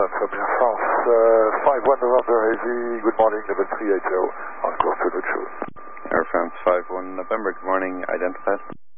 Fabian France, 51 November Heavy, good morning, level 380, on course to Lucho. Air France 51 November, good morning, identified.